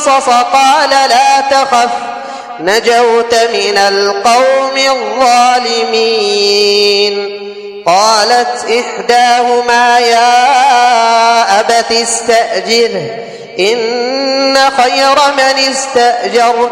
القصص قال لا تخف نجوت من القوم الظالمين. قالت إحداهما يا أبت استأجره إن خير من استأجرت